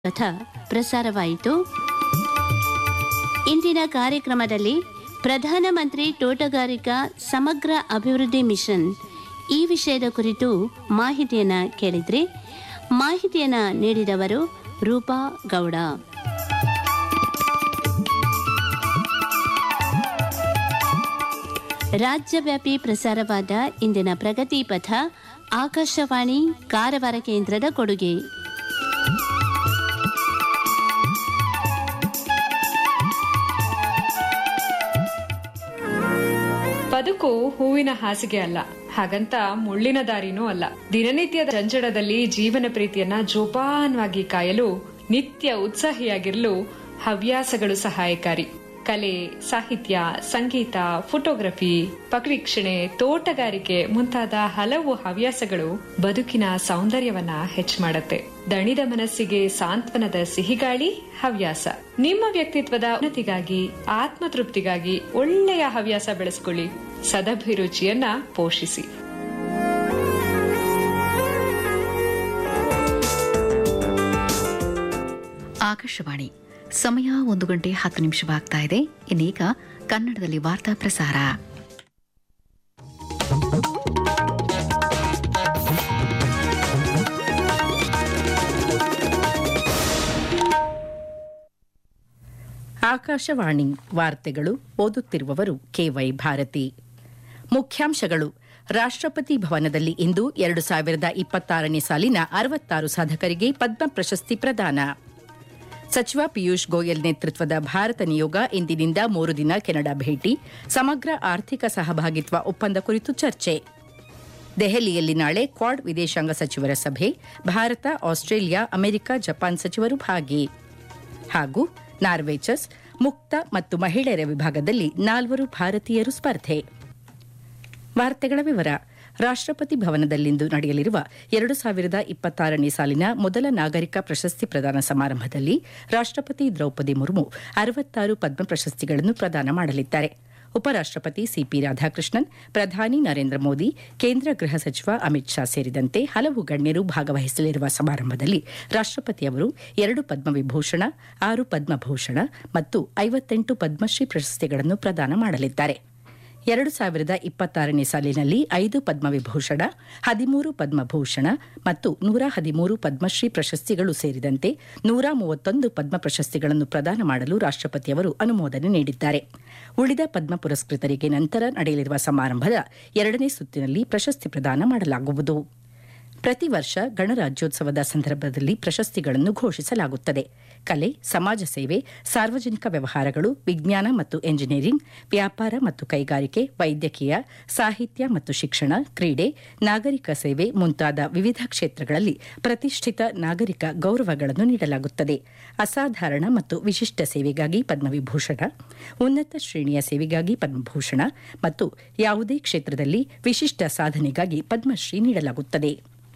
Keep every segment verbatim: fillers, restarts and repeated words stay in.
ಕಥಾ ಪ್ರಸಾರವಾಯಿತು. ಇಂದಿನ ಕಾರ್ಯಕ್ರಮದಲ್ಲಿ ಪ್ರಧಾನಮಂತ್ರಿ ತೋಟಗಾರಿಕಾ ಸಮಗ್ರ ಅಭಿವೃದ್ಧಿ ಮಿಷನ್ ಈ ವಿಷಯದ ಕುರಿತು ಮಾಹಿತಿಯನ್ನ ಕೇಳಿದ್ರಿ. ಮಾಹಿತಿಯನ್ನ ನೀಡಿದವರು ರೂಪಾ ಗೌಡ. ರಾಜ್ಯವ್ಯಾಪಿ ಪ್ರಸಾರವಾದ ಇಂದಿನ ಪ್ರಗತಿ ಪಥ ಆಕಾಶವಾಣಿ ಕಾರವಾರ ಕೇಂದ್ರದ ಕೊಡುಗೆ. ಬದುಕು ಹೂವಿನ ಹಾಸಿಗೆ ಅಲ್ಲ, ಹಾಗಂತ ಮುಳ್ಳಿನ ದಾರಿನೂ ಅಲ್ಲ. ದಿನನಿತ್ಯದ ಜಂಜಡದಲ್ಲಿ ಜೀವನ ಪ್ರೀತಿಯನ್ನ ಜೋಪಾನವಾಗಿ ಕಾಯಲು, ನಿತ್ಯ ಉತ್ಸಾಹಿಯಾಗಿರಲು ಹವ್ಯಾಸಗಳು ಸಹಾಯಕಾರಿ. ಕಲೆ, ಸಾಹಿತ್ಯ, ಸಂಗೀತ, ಫೋಟೋಗ್ರಫಿ, ಪಕ್ಷಿವೀಕ್ಷಣೆ, ತೋಟಗಾರಿಕೆ ಮುಂತಾದ ಹಲವು ಹವ್ಯಾಸಗಳು ಬದುಕಿನ ಸೌಂದರ್ಯವನ್ನ ಹೆಚ್ಚು ಮಾಡುತ್ತೆ. ದಣಿದ ಮನಸ್ಸಿಗೆ ಸಾಂತ್ವನದ ಸಿಹಿಗಾಳಿ ಹವ್ಯಾಸ. ನಿಮ್ಮ ವ್ಯಕ್ತಿತ್ವದ ಉನ್ನತಿಗಾಗಿ, ಆತ್ಮತೃಪ್ತಿಗಾಗಿ ಒಳ್ಳೆಯ ಹವ್ಯಾಸ ಬೆಳೆಸಿಕೊಳ್ಳಿ. ಸದಭಿರುಚಿಯನ್ನ ಪೋಷಿಸಿ. ಆಕಾಶವಾಣಿ ಸಮಯ ಒಂದು ಗಂಟೆ ಹತ್ತು ನಿಮಿಷವಾಗ್ತಾ ಇದೆ. ಇನ್ನೀಗ ಕನ್ನಡದಲ್ಲಿ ವಾರ್ತಾ ಪ್ರಸಾರ. ಆಕಾಶವಾಣಿ ವಾರ್ತೆಗಳು ಓದುತ್ತಿರುವವರು ಕೆವೈ ಭಾರತಿ. ಮುಖ್ಯಾಂಶಗಳು: ರಾಷ್ಟ್ರಪತಿ ಭವನದಲ್ಲಿ ಇಂದು ಎರಡು ಸಾವಿರದ ಇಪ್ಪತ್ತಾರನೇ ಸಾಲಿನ ಅರವತ್ತಾರು ಸಾಧಕರಿಗೆ ಪದ್ಮ ಪ್ರಶಸ್ತಿ ಪ್ರದಾನ. ಸಚಿವ ಪಿಯೂಷ್ ಗೋಯಲ್ ನೇತೃತ್ವದ ಭಾರತ ನಿಯೋಗ ಇಂದಿನಿಂದ ಮೂರು ದಿನ ಕೆನಡಾ ಭೇಟಿ. ಸಮಗ್ರ ಆರ್ಥಿಕ ಸಹಭಾಗಿತ್ವ ಒಪ್ಪಂದ ಕುರಿತು ಚರ್ಚೆ. ದೆಹಲಿಯಲ್ಲಿ ನಾಳೆ ಕ್ವಾಡ್ ವಿದೇಶಾಂಗ ಸಚಿವರ ಸಭೆ. ಭಾರತ, ಆಸ್ಟ್ರೇಲಿಯಾ, ಅಮೆರಿಕ, ಜಪಾನ್ ಸಚಿವರು ಭಾಗಿ. ಹಾಗೂ ನಾರ್ವೆ ಚೆಸ್ ಮುಕ್ತ ಮತ್ತು ಮಹಿಳೆಯರ ವಿಭಾಗದಲ್ಲಿ ನಾಲ್ವರು ಭಾರತೀಯರು ಸ್ಪರ್ಧೆ. ವಾರ್ತೆಗಳ ವಿವರ. ರಾಷ್ಟ್ರಪತಿ ಭವನದಲ್ಲಿಂದು ನಡೆಯಲಿರುವ ಎರಡು ಸಾವಿರದ ಇಪ್ಪತ್ತಾರನೇ ಸಾಲಿನ ಮೊದಲ ನಾಗರಿಕ ಪ್ರಶಸ್ತಿ ಪ್ರದಾನ ಸಮಾರಂಭದಲ್ಲಿ ರಾಷ್ಟ್ರಪತಿ ದ್ರೌಪದಿ ಮುರ್ಮು ಅರವತ್ತಾರು ಪದ್ಮ ಪ್ರಶಸ್ತಿಗಳನ್ನು ಪ್ರದಾನ ಮಾಡಲಿದ್ದಾರೆ. ಉಪರಾಷ್ಟ್ರಪತಿ ಸಿಪಿ ರಾಧಾಕೃಷ್ಣನ್, ಪ್ರಧಾನಿ ನರೇಂದ್ರ ಮೋದಿ, ಕೇಂದ್ರ ಗೃಹ ಸಚಿವ ಅಮಿತ್ ಶಾ ಸೇರಿದಂತೆ ಹಲವು ಗಣ್ಯರು ಭಾಗವಹಿಸಲಿರುವ ಸಮಾರಂಭದಲ್ಲಿ ರಾಷ್ಟ್ರಪತಿ ಅವರು ಎರಡು ಪದ್ಮವಿಭೂಷಣ, ಆರು ಪದ್ಮಭೂಷಣ ಮತ್ತು ಐವತ್ತೆಂಟು ಪದ್ಮಶ್ರೀ ಪ್ರಶಸ್ತಿಗಳನ್ನು ಪ್ರದಾನ ಮಾಡಲಿದ್ದಾರೆ. ಎರಡು ಸಾವಿರದ ಇಪ್ಪತ್ತಾರನೇ ಸಾಲಿನಲ್ಲಿ ಐದು ಪದ್ಮವಿಭೂಷಣ, ಹದಿಮೂರು ಪದ್ಮಭೂಷಣ ಮತ್ತು ನೂರ ಹದಿಮೂರು ಪದ್ಮಶ್ರೀ ಪ್ರಶಸ್ತಿಗಳು ಸೇರಿದಂತೆ ನೂರ ಮೂವತ್ತೊಂದು ಪದ್ಮ ಪ್ರಶಸ್ತಿಗಳನ್ನು ಪ್ರದಾನ ಮಾಡಲು ರಾಷ್ಟ್ರಪತಿಯವರು ಅನುಮೋದನೆ ನೀಡಿದ್ದಾರೆ. ಉಳಿದ ಪದ್ಮ ಪುರಸ್ಕೃತರಿಗೆ ನಂತರ ನಡೆಯಲಿರುವ ಸಮಾರಂಭದ ಎರಡನೇ ಸುತ್ತಿನಲ್ಲಿ ಪ್ರಶಸ್ತಿ ಪ್ರದಾನ ಮಾಡಲಾಗುವುದು. ಪ್ರತಿ ವರ್ಷ ಗಣರಾಜ್ಯೋತ್ಸವದ ಸಂದರ್ಭದಲ್ಲಿ ಪ್ರಶಸ್ತಿಗಳನ್ನು ಘೋಷಿಸಲಾಗುತ್ತದೆ. ಕಲೆ, ಸಮಾಜ ಸೇವೆ, ಸಾರ್ವಜನಿಕ ವ್ಯವಹಾರಗಳು, ವಿಜ್ಞಾನ ಮತ್ತು ಎಂಜಿನಿಯರಿಂಗ್, ವ್ಯಾಪಾರ ಮತ್ತು ಕೈಗಾರಿಕೆ, ವೈದ್ಯಕೀಯ, ಸಾಹಿತ್ಯ ಮತ್ತು ಶಿಕ್ಷಣ, ಕ್ರೀಡೆ, ನಾಗರಿಕ ಸೇವೆ ಮುಂತಾದ ವಿವಿಧ ಕ್ಷೇತ್ರಗಳಲ್ಲಿ ಪ್ರತಿಷ್ಠಿತ ನಾಗರಿಕ ಗೌರವಗಳನ್ನು ನೀಡಲಾಗುತ್ತದೆ. ಅಸಾಧಾರಣ ಮತ್ತು ವಿಶಿಷ್ಟ ಸೇವೆಗಾಗಿ ಪದ್ಮವಿಭೂಷಣ, ಉನ್ನತ ಶ್ರೇಣಿಯ ಸೇವೆಗಾಗಿ ಪದ್ಮಭೂಷಣ ಮತ್ತು ಯಾವುದೇ ಕ್ಷೇತ್ರದಲ್ಲಿ ವಿಶಿಷ್ಟ ಸಾಧನೆಗಾಗಿ ಪದ್ಮಶ್ರೀ ನೀಡಲಾಗುತ್ತದೆ.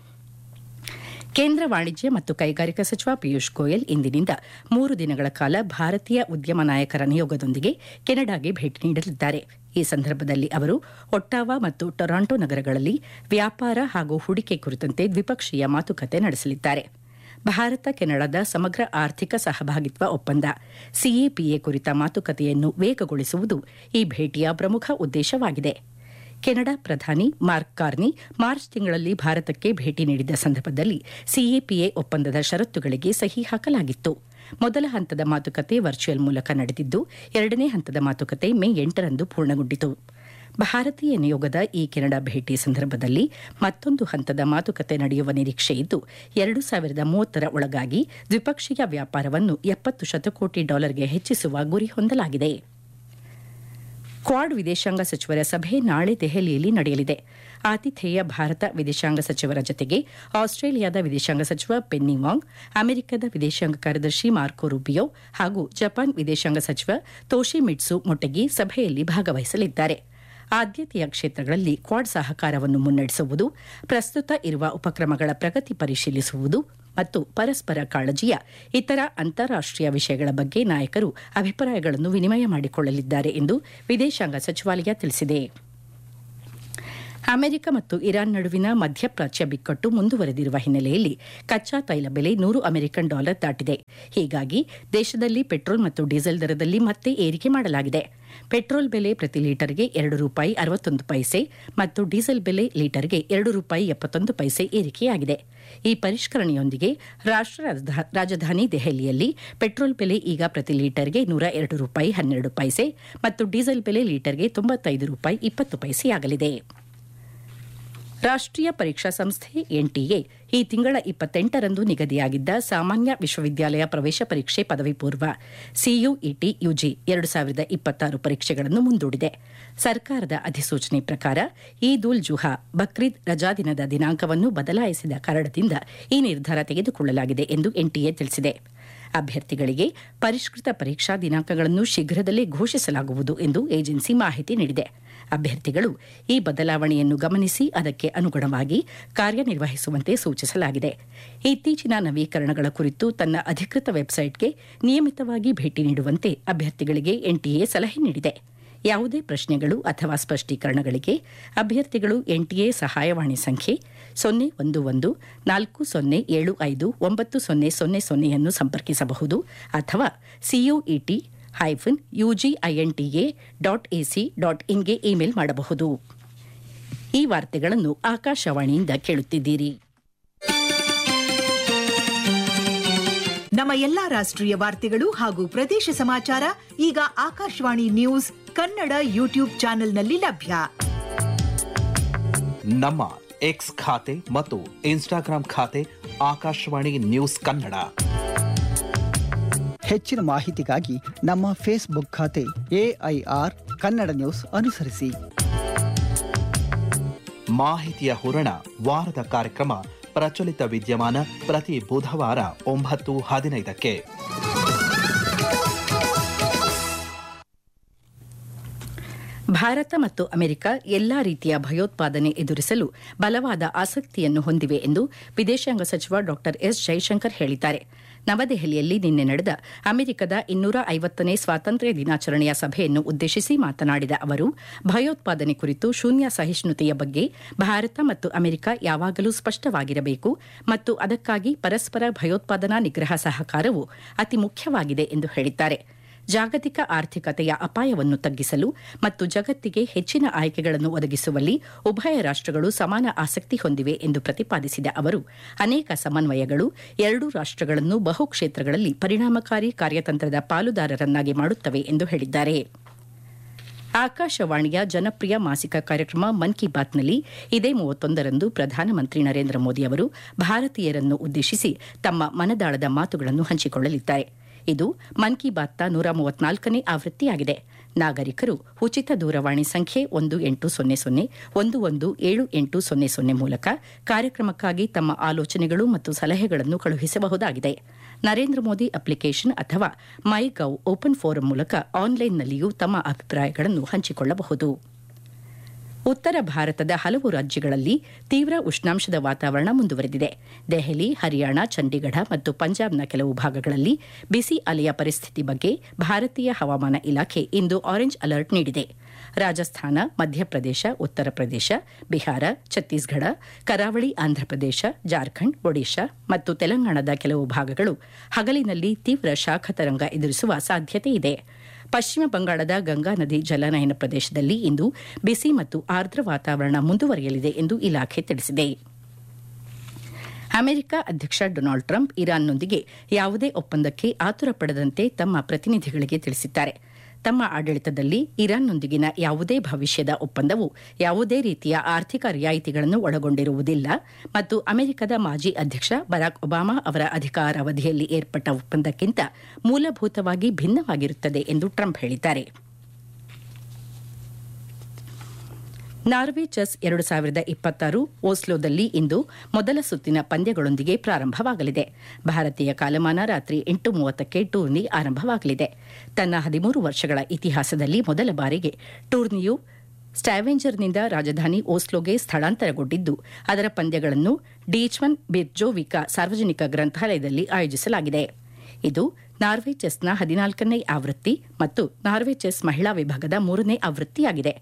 ಕೇಂದ್ರ ವಾಣಿಜ್ಯ ಮತ್ತು ಕೈಗಾರಿಕಾ ಸಚಿವ ಪಿಯೂಷ್ ಗೋಯಲ್ ಇಂದಿನಿಂದ ಮೂರು ದಿನಗಳ ಕಾಲ ಭಾರತೀಯ ಉದ್ಯಮ ನಾಯಕರ ನಿಯೋಗದೊಂದಿಗೆ ಕೆನಡಾಗೆ ಭೇಟಿ ನೀಡಲಿದ್ದಾರೆ. ಈ ಸಂದರ್ಭದಲ್ಲಿ ಅವರು ಒಟ್ಟಾವಾ ಮತ್ತು ಟೊರಾಂಟೊ ನಗರಗಳಲ್ಲಿ ವ್ಯಾಪಾರ ಹಾಗೂ ಹೂಡಿಕೆ ಕುರಿತಂತೆ ದ್ವಿಪಕ್ಷೀಯ ಮಾತುಕತೆ ನಡೆಸಲಿದ್ದಾರೆ. ಭಾರತ ಕೆನಡಾದ ಸಮಗ್ರ ಆರ್ಥಿಕ ಸಹಭಾಗಿತ್ವ ಒಪ್ಪಂದ ಸಿಇಪಿಎ ಕುರಿತ ಮಾತುಕತೆಯನ್ನು ವೇಗಗೊಳಿಸುವುದು ಈ ಭೇಟಿಯ ಪ್ರಮುಖ ಉದ್ದೇಶವಾಗಿದೆ. ಕೆನಡಾ ಪ್ರಧಾನಿ ಮಾರ್ಕ್ ಕಾರ್ನಿ ಮಾರ್ಚ್ ತಿಂಗಳಲ್ಲಿ ಭಾರತಕ್ಕೆ ಭೇಟಿ ನೀಡಿದ್ದ ಸಂದರ್ಭದಲ್ಲಿ ಸಿಇಪಿಎ ಒಪ್ಪಂದದ ಷರತ್ತುಗಳಿಗೆ ಸಹಿ ಹಾಕಲಾಗಿತ್ತು. ಮೊದಲ ಹಂತದ ಮಾತುಕತೆ ವರ್ಚುವಲ್ ಮೂಲಕ ನಡೆದಿದ್ದು, ಎರಡನೇ ಹಂತದ ಮಾತುಕತೆ ಮೇ ಎಂಟರಂದು ಪೂರ್ಣಗೊಂಡಿತು. ಭಾರತೀಯ ನಿಯೋಗದ ಈ ಕೆನಡಾ ಭೇಟಿ ಸಂದರ್ಭದಲ್ಲಿ ಮತ್ತೊಂದು ಹಂತದ ಮಾತುಕತೆ ನಡೆಯುವ ನಿರೀಕ್ಷೆ ಇದ್ದು, ಎರಡು ಸಾವಿರದ ಮೂವತ್ತರ ಒಳಗಾಗಿ ದ್ವಿಪಕ್ಷೀಯ ವ್ಯಾಪಾರವನ್ನು ಎಪ್ಪತ್ತು ಶತಕೋಟಿ ಡಾಲರ್ಗೆ ಹೆಚ್ಚಿಸುವ ಗುರಿ ಹೊಂದಲಾಗಿದೆ. ಕ್ವಾಡ್ ವಿದೇಶಾಂಗ ಸಚಿವರ ಸಭೆ ನಾಳೆ ದೆಹಲಿಯಲ್ಲಿ ನಡೆಯಲಿದೆ. ಆತಿಥೇಯ ಭಾರತ ವಿದೇಶಾಂಗ ಸಚಿವರ ಜತೆಗೆ ಆಸ್ಟ್ರೇಲಿಯಾದ ವಿದೇಶಾಂಗ ಸಚಿವ ಪೆನ್ನಿ ವಾಂಗ್, ಅಮೆರಿಕದ ವಿದೇಶಾಂಗ ಕಾರ್ಯದರ್ಶಿ ಮಾರ್ಕೊ ರೂಬಿಯೋ ಹಾಗೂ ಜಪಾನ್ ವಿದೇಶಾಂಗ ಸಚಿವ ತೋಶಿಮಿಟ್ಸು ಮೊಟೆಗಿ ಸಭೆಯಲ್ಲಿ ಭಾಗವಹಿಸಲಿದ್ದಾರೆ. ಆದ್ಯತೆಯ ಕ್ಷೇತ್ರಗಳಲ್ಲಿ ಕ್ವಾಡ್ ಸಹಕಾರವನ್ನು ಮುನ್ನಡೆಸುವುದು, ಪ್ರಸ್ತುತ ಇರುವ ಉಪಕ್ರಮಗಳ ಪ್ರಗತಿ ಪರಿಶೀಲಿಸುವುದು ಮತ್ತು ಪರಸ್ಪರ ಕಾಳಜಿಯ ಇತರ ಅಂತಾರಾಷ್ಟೀಯ ವಿಷಯಗಳ ಬಗ್ಗೆ ನಾಯಕರು ಅಭಿಪ್ರಾಯಗಳನ್ನು ವಿನಿಮಯ ಮಾಡಿಕೊಳ್ಳಲಿದ್ದಾರೆ ಎಂದು ವಿದೇಶಾಂಗ ಸಚಿವಾಲಯ ತಿಳಿಸಿದೆ. ಅಮೆರಿಕ ಮತ್ತು ಇರಾನ್ ನಡುವಿನ ಮಧ್ಯಪ್ರಾಚ್ಯ ಬಿಕ್ಕಟ್ಟು ಮುಂದುವರೆದಿರುವ ಹಿನ್ನೆಲೆಯಲ್ಲಿ ಕಚ್ಚಾ ತೈಲ ಬೆಲೆ ನೂರು ಅಮೆರಿಕನ್ ಡಾಲರ್ ದಾಟಿದೆ. ಹೀಗಾಗಿ ದೇಶದಲ್ಲಿ ಪೆಟ್ರೋಲ್ ಮತ್ತು ಡೀಸೆಲ್ ದರದಲ್ಲಿ ಮತ್ತೆ ಏರಿಕೆ ಮಾಡಲಾಗಿದೆ. ಪೆಟ್ರೋಲ್ ಬೆಲೆ ಪ್ರತಿ ಲೀಟರ್ಗೆ ಎರಡು ರೂಪಾಯಿ ಅರವತ್ತೊಂದು ಪೈಸೆ ಮತ್ತು ಡೀಸೆಲ್ ಬೆಲೆ ಲೀಟರ್ಗೆ ಎರಡು ರೂಪಾಯಿ ಎಪ್ಪತ್ತೊಂದು ಪೈಸೆ ಏರಿಕೆಯಾಗಿದೆ. ಈ ಪರಿಷ್ಕರಣೆಯೊಂದಿಗೆ ರಾಷ್ಟ್ರ ರಾಜಧಾನಿ ದೆಹಲಿಯಲ್ಲಿ ಪೆಟ್ರೋಲ್ ಬೆಲೆ ಈಗ ಪ್ರತಿ ಲೀಟರ್ಗೆ ನೂರ ಎರಡು ರೂಪಾಯಿ ಹನ್ನೆರಡು ಪೈಸೆ ಮತ್ತು ಡೀಸೆಲ್ ಬೆಲೆ ಲೀಟರ್ಗೆ ತೊಂಬತ್ತೈದು ರೂಪಾಯಿ ಇಪ್ಪತ್ತು ಪೈಸೆಯಾಗಲಿದೆ. ರಾಷ್ಟ್ರೀಯ ಪರೀಕ್ಷಾ ಸಂಸ್ಥೆ ಎನ್ಟಿಎ ಈ ತಿಂಗಳ ಇಪ್ಪತ್ತೆಂಟರಂದು ನಿಗದಿಯಾಗಿದ್ದ ಸಾಮಾನ್ಯ ವಿಶ್ವವಿದ್ಯಾಲಯ ಪ್ರವೇಶ ಪರೀಕ್ಷೆ ಪದವಿ ಪೂರ್ವ ಸಿಯುಇಟಿ ಯುಜಿ ಎರಡು ಸಾವಿರದ ಇಪ್ಪತ್ತಾರು ಪರೀಕ್ಷೆಗಳನ್ನು ಮುಂದೂಡಿದೆ. ಸರ್ಕಾರದ ಅಧಿಸೂಚನೆ ಪ್ರಕಾರ ಈದ್ ಉಲ್ ಜುಹಾ ಬಕ್ರೀದ್ ರಜಾದಿನದ ದಿನಾಂಕವನ್ನು ಬದಲಾಯಿಸಿದ ಕಾರಣದಿಂದ ಈ ನಿರ್ಧಾರ ತೆಗೆದುಕೊಳ್ಳಲಾಗಿದೆ ಎಂದು ಎನ್ಟಿಎ ತಿಳಿಸಿದೆ. ಅಭ್ಯರ್ಥಿಗಳಿಗೆ ಪರಿಷ್ಕೃತ ಪರೀಕ್ಷಾ ದಿನಾಂಕಗಳನ್ನು ಶೀಘ್ರದಲ್ಲೇ ಘೋಷಿಸಲಾಗುವುದು ಎಂದು ಏಜೆನ್ಸಿ ಮಾಹಿತಿ ನೀಡಿದೆ. ಅಭ್ಯರ್ಥಿಗಳು ಈ ಬದಲಾವಣೆಯನ್ನು ಗಮನಿಸಿ ಅದಕ್ಕೆ ಅನುಗುಣವಾಗಿ ಕಾರ್ಯನಿರ್ವಹಿಸುವಂತೆ ಸೂಚಿಸಲಾಗಿದೆ. ಇತ್ತೀಚಿನ ನವೀಕರಣಗಳ ಕುರಿತು ತನ್ನ ಅಧಿಕೃತ ವೆಬ್ಸೈಟ್ಗೆ ನಿಯಮಿತವಾಗಿ ಭೇಟಿ ನೀಡುವಂತೆ ಅಭ್ಯರ್ಥಿಗಳಿಗೆ ಎನ್ಟಿಎ ಸಲಹೆ ನೀಡಿದೆ. ಯಾವುದೇ ಪ್ರಶ್ನೆಗಳು ಅಥವಾ ಸ್ಪಷ್ಟೀಕರಣಗಳಿಗೆ ಅಭ್ಯರ್ಥಿಗಳು ಎನ್ಟಿಎ ಸಹಾಯವಾಣಿ ಸಂಖ್ಯೆ ಸೊನ್ನೆ ಒಂದು ಒಂದು ನಾಲ್ಕು ಸೊನ್ನೆ ಏಳು ಐದು ಒಂಬತ್ತು ಸೊನ್ನೆ ಸೊನ್ನೆ ಸೊನ್ನೆಯನ್ನು ಸಂಪರ್ಕಿಸಬಹುದು ಅಥವಾ CUET hyphen ಯುಜಿಐಎನ್ಟಿಎ dot AC dot ಇನ್ಗೆ email ಮಾಡಬಹುದು. ಈ ವಾರ್ತೆಗಳನ್ನು ಆಕಾಶವಾಣಿಯಿಂದ ಕೇಳುತ್ತಿದ್ದೀರಿ. ನಮ್ಮ ಎಲ್ಲಾ ರಾಷ್ಟ್ರೀಯ ವಾರ್ತೆಗಳು ಹಾಗೂ ಪ್ರದೇಶ ಸಮಾಚಾರ ಈಗ ಆಕಾಶವಾಣಿ ನ್ಯೂಸ್ ಕನ್ನಡ ಯೂಟ್ಯೂಬ್ ಚಾನೆಲ್ನಲ್ಲಿ ಲಭ್ಯ. ನಮ್ಮ ಎಕ್ಸ್ ಖಾತೆ ಮತ್ತು ಇನ್ಸ್ಟಾಗ್ರಾಂ ಖಾತೆ ಆಕಾಶವಾಣಿ ನ್ಯೂಸ್ ಕನ್ನಡ. ಹೆಚ್ಚಿನ ಮಾಹಿತಿಗಾಗಿ ನಮ್ಮ ಫೇಸ್ಬುಕ್ ಖಾತೆ ಎಐಆರ್ ಕನ್ನಡ ನ್ಯೂಸ್ ಅನುಸರಿಸಿ. ಮಾಹಿತಿಯ ಹೂರಣ ವಾರದ ಕಾರ್ಯಕ್ರಮ ಪ್ರಚಲಿತ ವಿದ್ಯಮಾನ ಪ್ರತಿ ಬುಧವಾರ ಒಂಬತ್ತು ಹದಿನೈದಕ್ಕೆ. ಭಾರತ ಮತ್ತು ಅಮೆರಿಕ ಎಲ್ಲಾ ರೀತಿಯ ಭಯೋತ್ಪಾದನೆ ಎದುರಿಸಲು ಬಲವಾದ ಆಸಕ್ತಿಯನ್ನು ಹೊಂದಿವೆ ಎಂದು ವಿದೇಶಾಂಗ ಸಚಿವ ಡಾ ಎಸ್ ಜೈಶಂಕರ್ ಹೇಳಿದ್ದಾರೆ. ನವದೆಹಲಿಯಲ್ಲಿ ನಿನ್ನೆ ನಡೆದ ಅಮೆರಿಕದ ಇನ್ನೂರ ಐವತ್ತನೇ ಸ್ವಾತಂತ್ರ್ಯ ದಿನಾಚರಣೆಯ ಸಭೆಯನ್ನು ಉದ್ದೇಶಿಸಿ ಮಾತನಾಡಿದ ಅವರು, ಭಯೋತ್ಪಾದನೆ ಕುರಿತು ಶೂನ್ಯ ಸಹಿಷ್ಣುತೆಯ ಬಗ್ಗೆ ಭಾರತ ಮತ್ತು ಅಮೆರಿಕ ಯಾವಾಗಲೂ ಸ್ಪಷ್ಟವಾಗಿರಬೇಕು ಮತ್ತು ಅದಕ್ಕಾಗಿ ಪರಸ್ಪರ ಭಯೋತ್ಪಾದನಾ ನಿಗ್ರಹ ಸಹಕಾರವು ಅತಿ ಮುಖ್ಯವಾಗಿದೆ ಎಂದು ಹೇಳಿದ್ದಾರೆ. ಜಾಗತಿಕ ಆರ್ಥಿಕತೆಯ ಅಪಾಯವನ್ನು ತಗ್ಗಿಸಲು ಮತ್ತು ಜಗತ್ತಿಗೆ ಹೆಚ್ಚಿನ ಆಯ್ಕೆಗಳನ್ನು ಒದಗಿಸುವಲ್ಲಿ ಉಭಯ ರಾಷ್ಟ್ರಗಳು ಸಮಾನ ಆಸಕ್ತಿ ಹೊಂದಿವೆ ಎಂದು ಪ್ರತಿಪಾದಿಸಿದ ಅವರು, ಅನೇಕ ಸಮನ್ವಯಗಳು ಎರಡೂ ರಾಷ್ಟ್ರಗಳನ್ನು ಬಹು ಕ್ಷೇತ್ರಗಳಲ್ಲಿ ಪರಿಣಾಮಕಾರಿ ಕಾರ್ಯತಂತ್ರದ ಪಾಲುದಾರರನ್ನಾಗಿ ಮಾಡುತ್ತವೆ ಎಂದು ಹೇಳಿದ್ದಾರೆ. ಆಕಾಶವಾಣಿಯ ಜನಪ್ರಿಯ ಮಾಸಿಕ ಕಾರ್ಯಕ್ರಮ ಮನ್ ಕಿ ಬಾತ್ನಲ್ಲಿ ಇದೇ ಮೂವತ್ತೊಂದರಂದು ಪ್ರಧಾನಮಂತ್ರಿ ನರೇಂದ್ರ ಮೋದಿ ಅವರು ಭಾರತೀಯರನ್ನು ಉದ್ದೇಶಿಸಿ ತಮ್ಮ ಮನದಾಳದ ಮಾತುಗಳನ್ನು ಹಂಚಿಕೊಳ್ಳಲಿದ್ದಾರೆ. ಇದು ಮನ್ ಕಿ ಬಾತ್ನ ನೂರ ಮೂವತ್ನಾಲ್ಕನೇ ಆವೃತ್ತಿಯಾಗಿದೆ. ನಾಗರಿಕರು ಉಚಿತ ದೂರವಾಣಿ ಸಂಖ್ಯೆ ಒಂದು ಎಂಟು ಸೊನ್ನೆ ಸೊನ್ನೆ ಒಂದು ಒಂದು ಏಳು ಎಂಟು ಸೊನ್ನೆ ಸೊನ್ನೆ ಮೂಲಕ ಕಾರ್ಯಕ್ರಮಕ್ಕಾಗಿ ತಮ್ಮ ಆಲೋಚನೆಗಳು ಮತ್ತು ಸಲಹೆಗಳನ್ನು ಕಳುಹಿಸಬಹುದಾಗಿದೆ. ನರೇಂದ್ರ ಮೋದಿ ಅಪ್ಲಿಕೇಶನ್ ಅಥವಾ ಮೈ ಗೌ ಓಪನ್ ಫೋರಂ ಮೂಲಕ ಆನ್ಲೈನ್ನಲ್ಲಿಯೂ ತಮ್ಮ ಅಭಿಪ್ರಾಯಗಳನ್ನು ಹಂಚಿಕೊಳ್ಳಬಹುದು. ಉತ್ತರ ಭಾರತದ ಹಲವು ರಾಜ್ಯಗಳಲ್ಲಿ ತೀವ್ರ ಉಷ್ಣಾಂಶದ ವಾತಾವರಣ ಮುಂದುವರೆದಿದೆ. ದೆಹಲಿ, ಹರಿಯಾಣ, ಚಂಡೀಗಢ ಮತ್ತು ಪಂಜಾಬ್ನ ಕೆಲವು ಭಾಗಗಳಲ್ಲಿ ಬಿಸಿ ಅಲೆಯ ಪರಿಸ್ಥಿತಿ ಬಗ್ಗೆ ಭಾರತೀಯ ಹವಾಮಾನ ಇಲಾಖೆ ಇಂದು ಆರೆಂಜ್ ಅಲರ್ಟ್ ನೀಡಿದೆ. ರಾಜಸ್ಥಾನ, ಮಧ್ಯಪ್ರದೇಶ, ಉತ್ತರ ಪ್ರದೇಶ, ಬಿಹಾರ, ಛತ್ತೀಸ್ಗಢ, ಕರಾವಳಿ ಆಂಧ್ರಪ್ರದೇಶ, ಜಾರ್ಖಂಡ್, ಒಡಿಶಾ ಮತ್ತು ತೆಲಂಗಾಣದ ಕೆಲವು ಭಾಗಗಳು ಹಗಲಿನಲ್ಲಿ ತೀವ್ರ ಶಾಖ ತರಂಗ ಎದುರಿಸುವ ಸಾಧ್ಯತೆ ಇದೆ. ಪಶ್ಚಿಮ ಬಂಗಾಳದ ಗಂಗಾ ನದಿ ಜಲನಯನ ಪ್ರದೇಶದಲ್ಲಿ ಇಂದು ಬಿಸಿ ಮತ್ತು ಆರ್ದ್ರ ವಾತಾವರಣ ಮುಂದುವರಿಯಲಿದೆ ಎಂದು ಇಲಾಖೆ ತಿಳಿಸಿದೆ. ಅಮೆರಿಕ ಅಧ್ಯಕ್ಷ ಡೊನಾಲ್ಡ್ ಟ್ರಂಪ್ ಇರಾನ್ನೊಂದಿಗೆ ಯಾವುದೇ ಒಪ್ಪಂದಕ್ಕೆ ಆತುರ ಪಡದಂತೆ ತಮ್ಮ ಪ್ರತಿನಿಧಿಗಳಿಗೆ ತಿಳಿಸಿದ್ದಾರೆ. ತಮ್ಮ ಆಡಳಿತದಲ್ಲಿ ಇರಾನ್ನೊಂದಿಗಿನ ಯಾವುದೇ ಭವಿಷ್ಯದ ಒಪ್ಪಂದವು ಯಾವುದೇ ರೀತಿಯ ಆರ್ಥಿಕ ರಿಯಾಯಿತಿಗಳನ್ನು ಒಳಗೊಂಡಿರುವುದಿಲ್ಲ ಮತ್ತು ಅಮೆರಿಕದ ಮಾಜಿ ಅಧ್ಯಕ್ಷ ಬರಾಕ್ ಒಬಾಮಾ ಅವರ ಅಧಿಕಾರಾವಧಿಯಲ್ಲಿ ಏರ್ಪಟ್ಟ ಒಪ್ಪಂದಕ್ಕಿಂತ ಮೂಲಭೂತವಾಗಿ ಭಿನ್ನವಾಗಿರುತ್ತದೆ ಎಂದು ಟ್ರಂಪ್ ಹೇಳಿದ್ದಾರೆ. ನಾರ್ವೆ ಚೆಸ್ ಎರಡು ಸಾವಿರದ ಇಪ್ಪತ್ತಾರು ಓಸ್ಲೋದಲ್ಲಿ ಇಂದು ಮೊದಲ ಸುತ್ತಿನ ಪಂದ್ಯಗಳೊಂದಿಗೆ ಪ್ರಾರಂಭವಾಗಲಿದೆ. ಭಾರತೀಯ ಕಾಲಮಾನ ರಾತ್ರಿ ಎಂಟು ಮೂವತ್ತಕ್ಕೆ ಟೂರ್ನಿ ಆರಂಭವಾಗಲಿದೆ. ತನ್ನ ಹದಿಮೂರು ವರ್ಷಗಳ ಇತಿಹಾಸದಲ್ಲಿ ಮೊದಲ ಬಾರಿಗೆ ಟೂರ್ನಿಯು ಸ್ಟ್ಯಾವೆಂಜರ್ನಿಂದ ರಾಜಧಾನಿ ಓಸ್ಲೋಗೆ ಸ್ಥಳಾಂತರಗೊಂಡಿದ್ದು, ಅದರ ಪಂದ್ಯಗಳನ್ನು ಡೀಚ್ಮನ್ ಬಿರ್ಜೋವಿಕಾ ಸಾರ್ವಜನಿಕ ಗ್ರಂಥಾಲಯದಲ್ಲಿ ಆಯೋಜಿಸಲಾಗಿದೆ. ಇದು ನಾರ್ವೆ ಚೆಸ್ನ ಹದಿನಾಲ್ಕನೇ ಆವೃತ್ತಿ ಮತ್ತು ನಾರ್ವೆ ಚೆಸ್ ಮಹಿಳಾ ವಿಭಾಗದ ಮೂರನೇ ಆವೃತ್ತಿಯಾಗಿದೆ.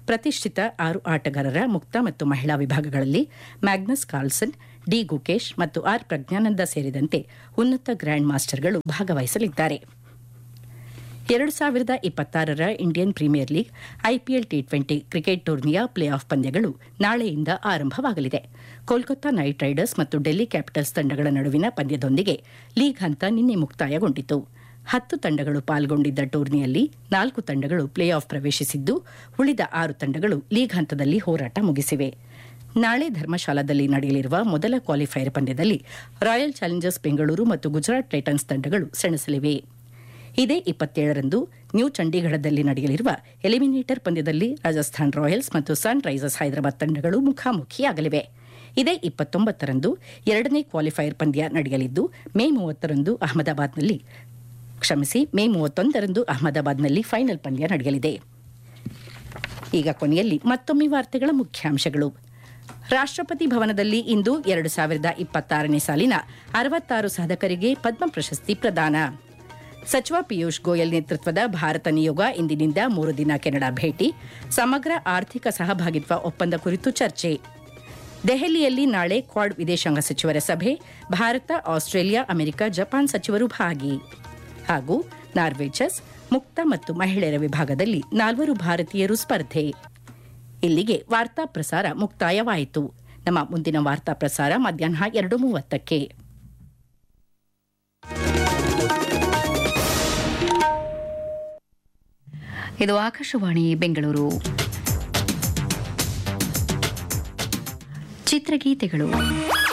ಪ್ರತಿಷ್ಠಿತ ಆರು ಆಟಗಾರರ ಮುಕ್ತ ಮತ್ತು ಮಹಿಳಾ ವಿಭಾಗಗಳಲ್ಲಿ ಮ್ಯಾಗ್ನಸ್ ಕಾರ್ಲ್ಸನ್, ಡಿ ಗುಕೇಶ್ ಮತ್ತು ಆರ್ ಪ್ರಜ್ಞಾನಂದ ಸೇರಿದಂತೆ ಉನ್ನತ ಗ್ರ್ಯಾಂಡ್ ಮಾಸ್ಟರ್ಗಳು ಭಾಗವಹಿಸಲಿದ್ದಾರೆ. ಎರಡು ಸಾವಿರದ ಇಪ್ಪತ್ತಾರರ Indian premier league IPL T twenty cricket ಟೂರ್ನಿಯ ಪ್ಲೇ ಆಫ್ ಪಂದ್ಯಗಳು ನಾಳೆಯಿಂದ ಆರಂಭವಾಗಲಿದೆ. ಕೋಲ್ಕತ್ತಾ ನೈಟ್ ರೈಡರ್ಸ್ ಮತ್ತು ಡೆಲ್ಲಿ ಕ್ಯಾಪಿಟಲ್ಸ್ ತಂಡಗಳ ನಡುವಿನ ಪಂದ್ಯದೊಂದಿಗೆ ಲೀಗ್ ಹಂತ ನಿನ್ನೆ ಮುಕ್ತಾಯಗೊಂಡಿತು. ಹತ್ತು ತಂಡಗಳು ಪಾಲ್ಗೊಂಡಿದ್ದ ಟೂರ್ನಿಯಲ್ಲಿ ನಾಲ್ಕು ತಂಡಗಳು ಪ್ಲೇ ಆಫ್ ಪ್ರವೇಶಿಸಿದ್ದು, ಉಳಿದ ಆರು ತಂಡಗಳು ಲೀಗ್ ಹಂತದಲ್ಲಿ ಹೋರಾಟ ಮುಗಿಸಿವೆ. ನಾಳೆ ಧರ್ಮಶಾಲಾದಲ್ಲಿ ನಡೆಯಲಿರುವ ಮೊದಲ ಕ್ವಾಲಿಫೈಯರ್ ಪಂದ್ಯದಲ್ಲಿ ರಾಯಲ್ ಚಾಲೆಂಜರ್ಸ್ ಬೆಂಗಳೂರು ಮತ್ತು ಗುಜರಾತ್ ಟೈಟನ್ಸ್ ತಂಡಗಳು ಸೆಣಸಲಿವೆ. ಇದೇ ಇಪ್ಪತ್ತೇಳರಂದು ನ್ಯೂ ಚಂಡೀಗಢದಲ್ಲಿ ನಡೆಯಲಿರುವ ಎಲಿಮಿನೇಟರ್ ಪಂದ್ಯದಲ್ಲಿ ರಾಜಸ್ಥಾನ್ ರಾಯಲ್ಸ್ ಮತ್ತು ಸನ್ ರೈಸರ್ಸ್ ಹೈದರಾಬಾದ್ ತಂಡಗಳು ಮುಖಾಮುಖಿಯಾಗಲಿವೆ. ಇದೇ ಇಪ್ಪತ್ತೊಂಬತ್ತರಂದು ಎರಡನೇ ಕ್ವಾಲಿಫೈಯರ್ ಪಂದ್ಯ ನಡೆಯಲಿದ್ದು, ಮೇ ಮೂವತ್ತರಂದು ಅಹಮದಾಬಾದ್ನಲ್ಲಿ ಕ್ಷಮಿಸಿ ಮೇ ಮೂವತ್ತೊಂದರಂದು ಅಹಮದಾಬಾದ್ನಲ್ಲಿ ಫೈನಲ್ ಪಂದ್ಯ ನಡೆಯಲಿದೆ. ಈಗ ಕೊನೆಯಲ್ಲಿ ಮತ್ತೊಮ್ಮೆ ವಾರ್ತೆಗಳ ಮುಖ್ಯಾಂಶಗಳು. ರಾಷ್ಟ್ರಪತಿ ಭವನದಲ್ಲಿ ಇಂದು ಎರಡು ಸಾವಿರದ ಇಪ್ಪತ್ತಾರನೇ ಸಾಲಿನ ಅರವತ್ತಾರು ಸಾಧಕರಿಗೆ ಪದ್ಮ ಪ್ರಶಸ್ತಿ ಪ್ರದಾನ. ಸಚಿವ ಪಿಯೂಷ್ ಗೋಯಲ್ ನೇತೃತ್ವದ ಭಾರತ ನಿಯೋಗ ಇಂದಿನಿಂದ ಮೂರು ದಿನ ಕೆನಡಾ ಭೇಟಿ. ಸಮಗ್ರ ಆರ್ಥಿಕ ಸಹಭಾಗಿತ್ವ ಒಪ್ಪಂದ ಕುರಿತು ಚರ್ಚೆ. ದೆಹಲಿಯಲ್ಲಿ ನಾಳೆ ಕ್ವಾಡ್ ವಿದೇಶಾಂಗ ಸಚಿವರ ಸಭೆ. ಭಾರತ, ಆಸ್ಟ್ರೇಲಿಯಾ, ಅಮೆರಿಕ, ಜಪಾನ್ ಸಚಿವರು ಭಾಗಿ. ಹಾಗೂ ನಾರ್ವೆ ಚೆಸ್ ಮುಕ್ತ ಮತ್ತು ಮಹಿಳೆಯರ ವಿಭಾಗದಲ್ಲಿ ನಾಲ್ವರು ಭಾರತೀಯರು ಸ್ಪರ್ಧೆ. ಇಲ್ಲಿಗೆ ವಾರ್ತಾ ಪ್ರಸಾರ ಮುಕ್ತಾಯವಾಯಿತು. ನಮ್ಮ ಮುಂದಿನ ವಾರ್ತಾ ಪ್ರಸಾರ ಮಧ್ಯಾಹ್ನ ಎರಡು ಮೂವತ್ತಕ್ಕೆ. ಇದು ಆಕಾಶವಾಣಿ ಬೆಂಗಳೂರು. ಚಿತ್ರಗೀತೆಗಳು.